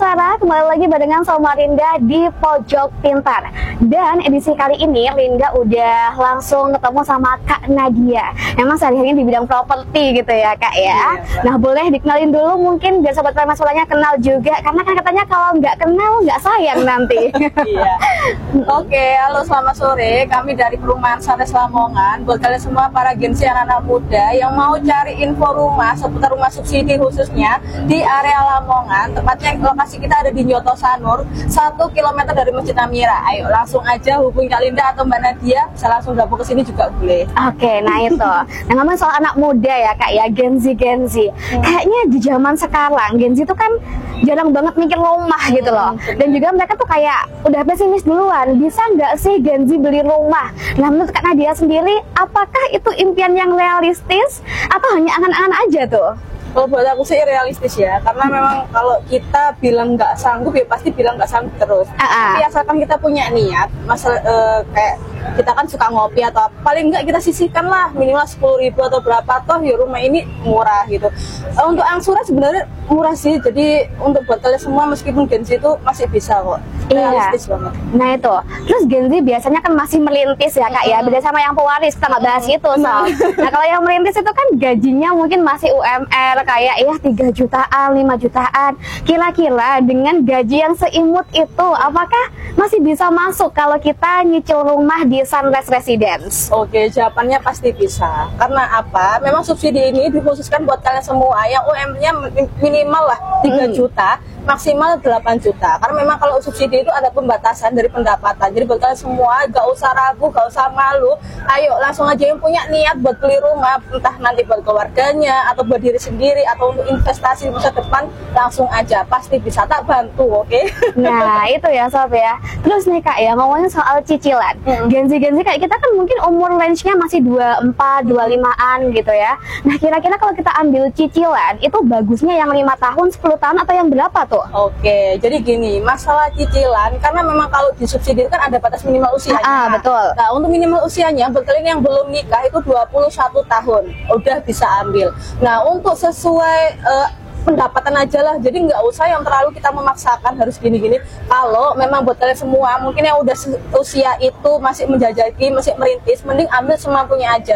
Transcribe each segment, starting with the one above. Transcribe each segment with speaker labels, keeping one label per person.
Speaker 1: Sarah, kembali lagi barengan sama Linda di Pojok Pintar. Dan edisi kali ini Linda udah langsung ketemu sama Kak Nadia. Emang sehari-harinya di bidang properti gitu ya Kak ya. Nah boleh dikenalin dulu mungkin biar sobat Permasulanya kenal juga. Karena kan katanya kalau nggak kenal nggak sayang nanti.
Speaker 2: Iya. Oke, halo selamat sore. Kami dari Perumahan Sanes Lamongan. Buat kalian semua para agensi anak-anak muda yang mau cari info rumah seputar rumah subsidi khususnya di area Lamongan. Tepatnya lokasi kita ada di Nyoto Sanur, 1 km dari Masjid Amira. Ayo langsung aja hubungi Kak Linda atau Mbak Nadia, bisa langsung gabung ke sini juga boleh.
Speaker 1: Oke, nah itu. Nah ngomong soal anak muda ya Kak ya, Gen Z. Kayaknya di zaman sekarang Gen Z itu kan jarang banget mikir rumah gitu loh. Dan juga mereka tuh kayak udah pesimis duluan. Bisa nggak sih Gen Z beli rumah? Nah menurut Kak Nadia sendiri, apakah itu impian yang realistis atau hanya angan-angan aja tuh?
Speaker 2: Kalau buat aku sih realistis ya, karena memang kalau kita bilang nggak sanggup ya pasti bilang nggak sanggup terus. Tapi asalkan kita punya niat, kayak kita kan suka ngopi atau paling nggak kita sisihkan lah minimal 10.000 atau berapa toh ya rumah ini murah gitu. Untuk angsuran sebenarnya murah sih, jadi untuk buat kalian semua meskipun Gen Z itu masih bisa kok. Realistis banget.
Speaker 1: Nah itu, terus Gen Z biasanya kan masih merintis ya Kak ya, beda sama yang pewaris, kita nggak bahas itu Sal. Nah kalau yang merintis itu kan gajinya mungkin masih UMR kayak ya 3 jutaan, 5 jutaan. Kira-kira dengan gaji yang seimut itu, apakah masih bisa masuk kalau kita nyicil rumah di Sunrise Residence?
Speaker 2: Oke, jawabannya pasti bisa. Karena apa? Memang subsidi ini dikhususkan buat kalian semua yang UMR-nya minimal lah 3 juta, maksimal 8 juta. Karena memang kalau subsidi itu ada pembatasan dari pendapatan. Jadi buat kalian semua gak usah ragu, gak usah malu. Ayo langsung aja yang punya niat buat beli rumah, entah nanti buat keluarganya atau buat diri sendiri atau untuk investasi di masa depan, langsung aja pasti bisa, tak bantu, oke?
Speaker 1: Nah itu ya Sob ya. Terus nih Kak ya, ngomongin soal cicilan. Gen Z kayak kita kan mungkin umur range-nya masih 24, 25-an gitu ya. Nah kira-kira kalau kita ambil cicilan itu bagusnya yang 5 tahun, 10 tahun atau yang berapa tuh?
Speaker 2: Oke, jadi gini, masalah cicilan karena memang kalau disubsidi kan ada batas minimal usianya.
Speaker 1: Betul.
Speaker 2: Nah, untuk minimal usianya buat kalian yang belum nikah itu 21 tahun udah bisa ambil. Nah, untuk sesuai pendapatan aja lah, jadi nggak usah yang terlalu kita memaksakan harus gini-gini. Kalau memang buat kalian semua mungkin yang udah usia itu masih menjajaki, masih merintis, mending ambil semampunya aja.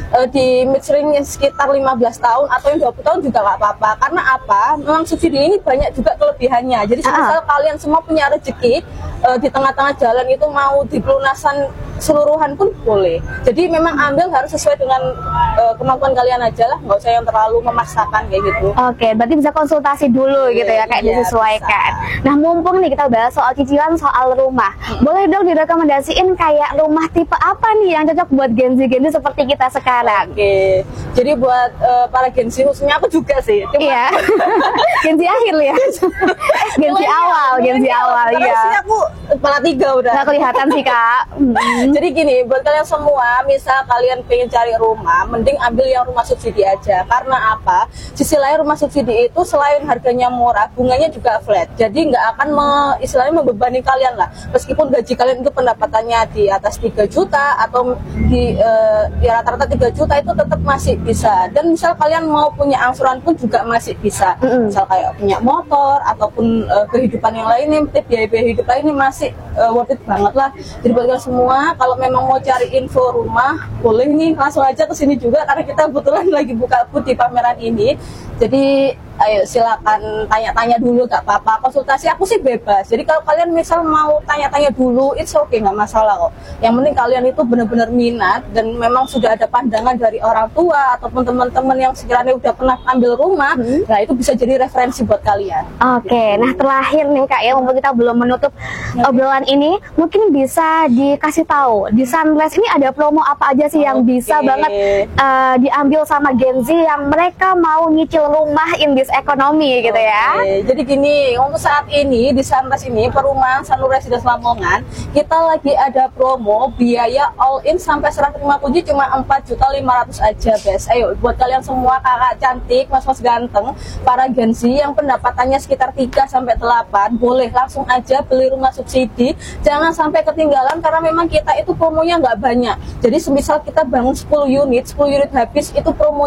Speaker 2: Di mid-range sekitar 15 tahun atau yang 20 tahun juga nggak apa-apa. Karena apa? Memang subsidi ini banyak juga kelebihannya. Jadi misal kalian semua punya rezeki di tengah-tengah jalan itu mau dipelunasan seluruhan pun boleh. Jadi memang ambil harus sesuai dengan kemampuan kalian aja lah, nggak usah yang terlalu memaksakan kayak gitu.
Speaker 1: Oke, berarti bisa konsultasi dulu gitu ya, kayak disesuaikan. Bisa. Nah mumpung nih kita bahas soal cicilan, soal rumah, boleh dong direkomendasiin kayak rumah tipe apa nih yang cocok buat Gen Z seperti kita sekarang?
Speaker 2: Oke, jadi buat para Gen Z khususnya aku juga sih.
Speaker 1: Iya. Gen Z akhir ya. Gen Z awal ya.
Speaker 2: Aku kepala 3 udah.
Speaker 1: Nggak kelihatan sih Kak.
Speaker 2: Jadi gini, buat kalian semua, misal kalian pengen cari rumah, mending ambil yang rumah subsidi aja. Karena apa? Sisi lain rumah subsidi itu selain harganya murah, bunganya juga flat. Jadi nggak akan istilahnya membebani kalian lah. Meskipun gaji kalian itu pendapatannya di atas 3 juta atau di rata-rata 3 juta itu tetap masih bisa. Dan misal kalian mau punya angsuran pun juga masih bisa. Misal kayak punya motor ataupun kehidupan yang lainnya, biaya-biaya hidup lainnya masih worth it banget lah. Jadi buat kalian semua, kalau memang mau cari info rumah, boleh nih langsung aja ke sini juga karena kita kebetulan lagi buka booth di pameran ini. Jadi ayo silakan tanya-tanya dulu, gak apa-apa. Konsultasi aku sih bebas. Jadi kalau kalian misal mau tanya-tanya dulu, it's okay, nggak masalah kok. Yang penting kalian itu benar-benar minat dan memang sudah ada pandangan dari orang tua ataupun teman-teman yang sekiranya udah pernah ambil rumah. Nah itu bisa jadi referensi buat kalian.
Speaker 1: Oke, nah terakhir nih Kak ya, mumpung kita belum menutup obrolan ini, mungkin bisa dikasih tahu di Sunrise ini ada promo apa aja sih yang bisa banget diambil sama Gen Z yang mereka mau nyicil rumah in this ekonomi gitu ya.
Speaker 2: Jadi gini, untuk saat ini di Sunrise ini Perumahan Sanur Residence Lamongan kita lagi ada promo biaya all in sampai serah terima kunci cuma 4.500.000 aja guys. Ayo buat kalian semua kakak cantik, mas-mas ganteng, para Gen Z yang pendapatannya sekitar 3 sampai 8, boleh langsung aja beli rumah subsidi. Jangan sampai ketinggalan karena memang kita itu promonya nggak banyak. Jadi semisal kita bangun 10 unit habis itu promo